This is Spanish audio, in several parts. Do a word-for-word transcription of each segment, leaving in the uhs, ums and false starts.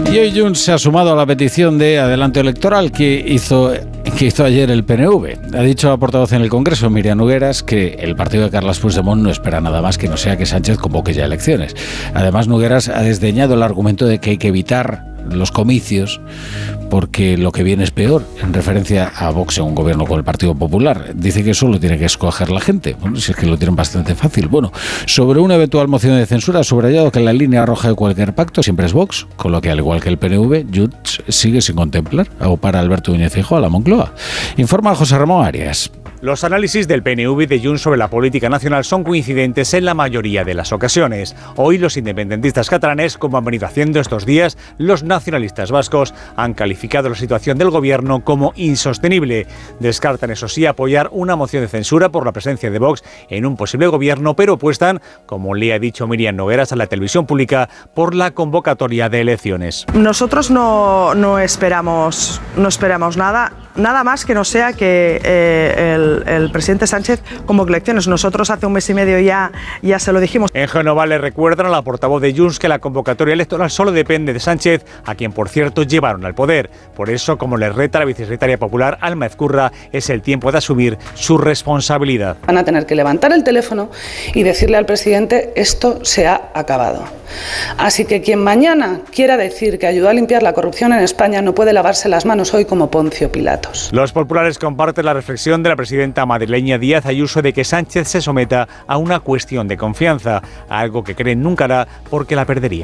Y hoy Junts se ha sumado a la petición de adelanto electoral que hizo, que hizo ayer el P N V. Ha dicho la portavoz en el Congreso, Míriam Nogueras, que el partido de Carles Puigdemont no espera nada más que no sea que Sánchez convoque ya elecciones. Además, Nogueras ha desdeñado el argumento de que hay que evitar los comicios porque lo que viene es peor, en referencia a Vox en un gobierno con el Partido Popular. Dice que eso lo tiene que escoger la gente. Bueno, si es que lo tienen bastante fácil. Bueno, sobre una eventual moción de censura ha subrayado que la línea roja de cualquier pacto siempre es Vox, con lo que al igual que el P N V, Junts sigue sin contemplar o para Alberto Núñez Feijóo a la Moncloa. Informa José Ramón Arias. Los análisis del P N V y de Junts sobre la política nacional son coincidentes en la mayoría de las ocasiones. Hoy los independentistas catalanes, como han venido haciendo estos días, los nacionalistas vascos han calificado la situación del gobierno como insostenible. Descartan, eso sí, apoyar una moción de censura por la presencia de Vox en un posible gobierno, pero apuestan, como le ha dicho Míriam Nogueras a la televisión pública, por la convocatoria de elecciones. Nosotros no, no esperamos, no esperamos nada. Nada más que no sea que eh, el, el presidente Sánchez convoque elecciones. Nosotros hace un mes y medio ya, ya se lo dijimos. En Génova le recuerdan a la portavoz de Junts que la convocatoria electoral solo depende de Sánchez, a quien por cierto llevaron al poder. Por eso, como le reta la vicesecretaria popular Alma Ezcurra, es el tiempo de asumir su responsabilidad. Van a tener que levantar el teléfono y decirle al presidente: esto se ha acabado. Así que quien mañana quiera decir que ayudó a limpiar la corrupción en España no puede lavarse las manos hoy como Poncio Pilato. Los populares comparten la reflexión de la presidenta madrileña Díaz Ayuso de que Sánchez se someta a una cuestión de confianza, algo que creen nunca hará porque la perdería.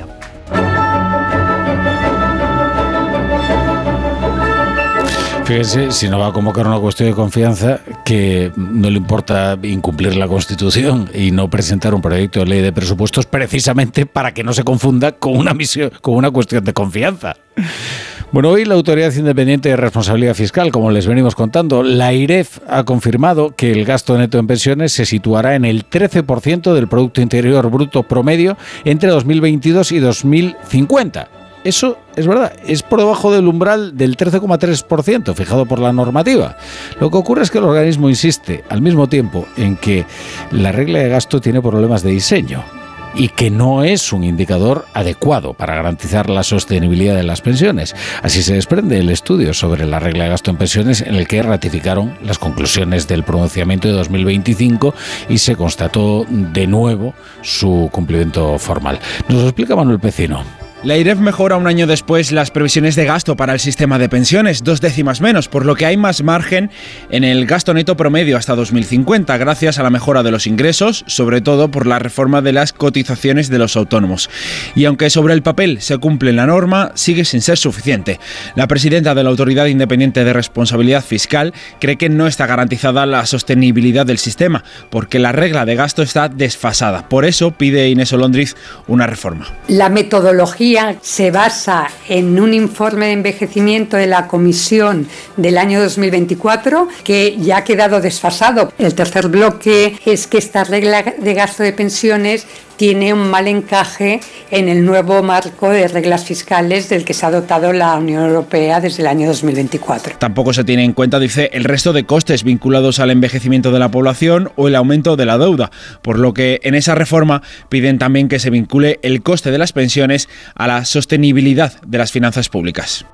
Fíjense, si no va a convocar una cuestión de confianza, que no le importa incumplir la Constitución y no presentar un proyecto de ley de presupuestos precisamente para que no se confunda con una misión, con una cuestión de confianza. Bueno, hoy la Autoridad Independiente de Responsabilidad Fiscal, como les venimos contando, la AIREF ha confirmado que el gasto neto en pensiones se situará en el trece por ciento del Producto Interior Bruto promedio entre dos mil veintidós y dos mil cincuenta. Eso es verdad, es por debajo del umbral del trece coma tres por ciento fijado por la normativa. Lo que ocurre es que el organismo insiste al mismo tiempo en que la regla de gasto tiene problemas de diseño y que no es un indicador adecuado para garantizar la sostenibilidad de las pensiones. Así se desprende el estudio sobre la regla de gasto en pensiones, en el que ratificaron las conclusiones del pronunciamiento de dos mil veinticinco y se constató de nuevo su cumplimiento formal. Nos lo explica Manuel Pecino. La AIREF mejora un año después las previsiones de gasto para el sistema de pensiones, dos décimas menos, por lo que hay más margen en el gasto neto promedio hasta dos mil cincuenta, gracias a la mejora de los ingresos, sobre todo por la reforma de las cotizaciones de los autónomos. Y aunque sobre el papel se cumple la norma, sigue sin ser suficiente. La presidenta de la Autoridad Independiente de Responsabilidad Fiscal cree que no está garantizada la sostenibilidad del sistema, porque la regla de gasto está desfasada. Por eso pide Inés Olondriz una reforma. La metodología se basa en un informe de envejecimiento de la Comisión del año dos mil veinticuatro que ya ha quedado desfasado. El tercer bloque es que esta regla de gasto de pensiones tiene un mal encaje en el nuevo marco de reglas fiscales del que se ha dotado la Unión Europea desde el año dos mil veinticuatro. Tampoco se tiene en cuenta, dice, el resto de costes vinculados al envejecimiento de la población o el aumento de la deuda, por lo que en esa reforma piden también que se vincule el coste de las pensiones a la sostenibilidad de las finanzas públicas.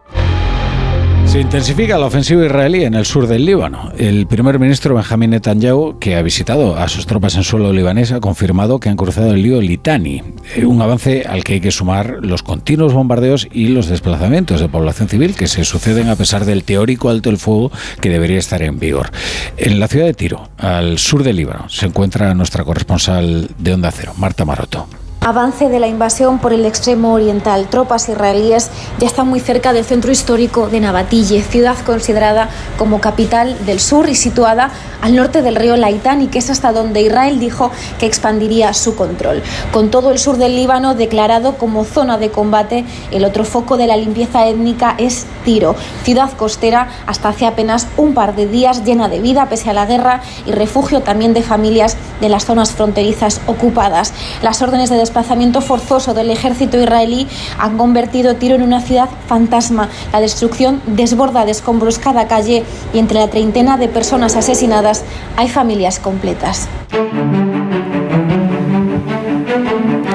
Se intensifica la ofensiva israelí en el sur del Líbano. El primer ministro Benjamín Netanyahu, que ha visitado a sus tropas en suelo libanés, ha confirmado que han cruzado el río Litani, un avance al que hay que sumar los continuos bombardeos y los desplazamientos de población civil que se suceden a pesar del teórico alto el fuego que debería estar en vigor. En la ciudad de Tiro, al sur del Líbano, se encuentra nuestra corresponsal de Onda Cero, Marta Maroto. Avance de la invasión por el extremo oriental. Tropas israelíes ya están muy cerca del centro histórico de Nabatille, ciudad considerada como capital del sur y situada al norte del río Litani, que es hasta donde Israel dijo que expandiría su control. Con todo el sur del Líbano declarado como zona de combate, el otro foco de la limpieza étnica es Tiro, ciudad costera hasta hace apenas un par de días llena de vida pese a la guerra y refugio también de familias de las zonas fronterizas ocupadas. Las órdenes de desplazamiento forzoso del ejército israelí han convertido Tiro en una ciudad fantasma. La destrucción desborda de escombros cada calle y entre la treintena de personas asesinadas hay familias completas.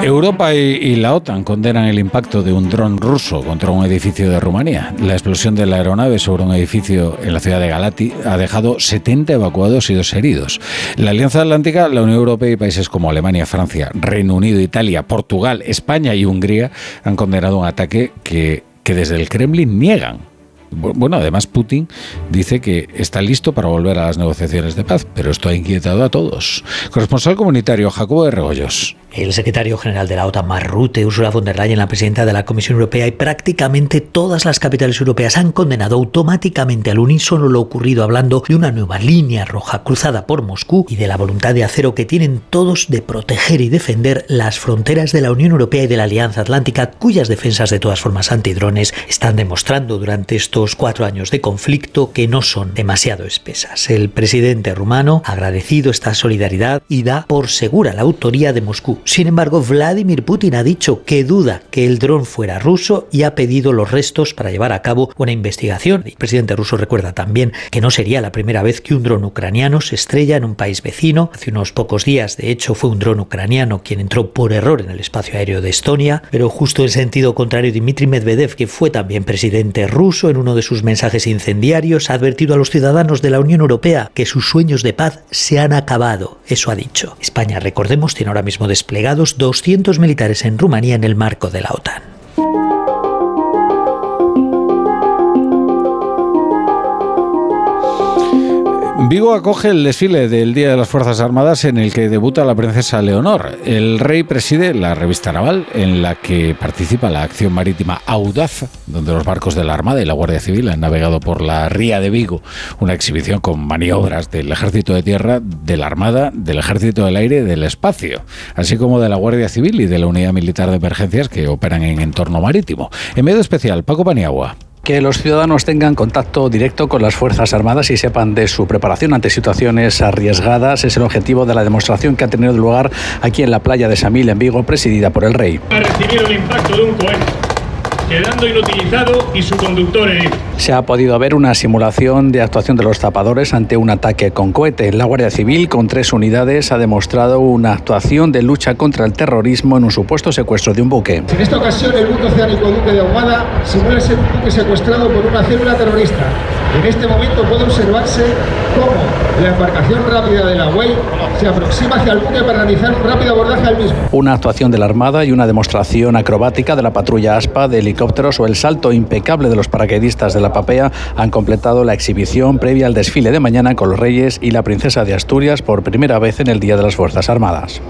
Europa y, y la OTAN condenan el impacto de un dron ruso contra un edificio de Rumanía. La explosión de la aeronave sobre un edificio en la ciudad de Galati ha dejado setenta evacuados y dos heridos. La Alianza Atlántica, la Unión Europea y países como Alemania, Francia, Reino Unido, Italia, Portugal, España y Hungría han condenado un ataque que, que desde el Kremlin niegan. Bueno, además Putin dice que está listo para volver a las negociaciones de paz, pero esto ha inquietado a todos. Corresponsal comunitario Jacobo de Regoyos. El secretario general de la OTAN, Mark Rutte, Ursula von der Leyen, la presidenta de la Comisión Europea y prácticamente todas las capitales europeas han condenado automáticamente al unísono lo ocurrido, hablando de una nueva línea roja cruzada por Moscú y de la voluntad de acero que tienen todos de proteger y defender las fronteras de la Unión Europea y de la Alianza Atlántica, cuyas defensas de todas formas antidrones están demostrando durante estos cuatro años de conflicto que no son demasiado espesas. El presidente rumano ha agradecido esta solidaridad y da por segura la autoría de Moscú. Sin embargo, Vladimir Putin ha dicho que duda que el dron fuera ruso y ha pedido los restos para llevar a cabo una investigación. El presidente ruso recuerda también que no sería la primera vez que un dron ucraniano se estrella en un país vecino. Hace unos pocos días, de hecho, fue un dron ucraniano quien entró por error en el espacio aéreo de Estonia, pero justo en sentido contrario, Dmitry Medvedev, que fue también presidente ruso, en uno de sus mensajes incendiarios ha advertido a los ciudadanos de la Unión Europea que sus sueños de paz se han acabado. Eso ha dicho. España, recordemos, tiene ahora mismo desplegados doscientos militares en Rumanía en el marco de la OTAN. Vigo acoge el desfile del Día de las Fuerzas Armadas en el que debuta la princesa Leonor. El rey preside la revista naval en la que participa la acción marítima Audaz, donde los barcos de la Armada y la Guardia Civil han navegado por la ría de Vigo, una exhibición con maniobras del Ejército de Tierra, de la Armada, del Ejército del Aire y del Espacio, así como de la Guardia Civil y de la Unidad Militar de Emergencias que operan en entorno marítimo. En medio especial, Paco Paniagua. Que los ciudadanos tengan contacto directo con las Fuerzas Armadas y sepan de su preparación ante situaciones arriesgadas es el objetivo de la demostración que ha tenido lugar aquí en la playa de Samil, en Vigo, presidida por el rey. Ha recibido el impacto de un cohete, quedando inutilizado y su conductor herido. Se ha podido ver una simulación de actuación de los zapadores ante un ataque con cohete. La Guardia Civil, con tres unidades, ha demostrado una actuación de lucha contra el terrorismo en un supuesto secuestro de un buque. En esta ocasión, el buque oceánico Duque de Ahumada simula ser un buque secuestrado por una célula terrorista. En este momento puede observarse cómo la embarcación rápida de la U E I se aproxima hacia el buque para realizar un rápido abordaje al mismo. Una actuación de la Armada y una demostración acrobática de la patrulla ASPA de helicópteros o el salto impecable de los paracaidistas de la Papea han completado la exhibición previa al desfile de mañana con los Reyes y la Princesa de Asturias por primera vez en el Día de las Fuerzas Armadas.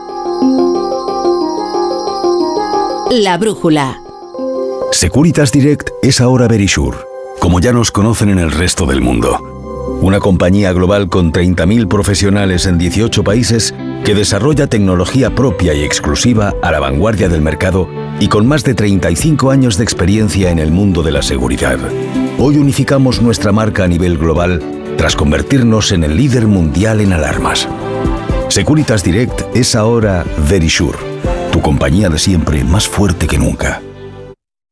La brújula. Securitas Direct es ahora Verisure, como ya nos conocen en el resto del mundo. Una compañía global con treinta mil profesionales en dieciocho países que desarrolla tecnología propia y exclusiva a la vanguardia del mercado y con más de treinta y cinco años de experiencia en el mundo de la seguridad. Hoy unificamos nuestra marca a nivel global tras convertirnos en el líder mundial en alarmas. Securitas Direct es ahora Verisure, tu compañía de siempre más fuerte que nunca.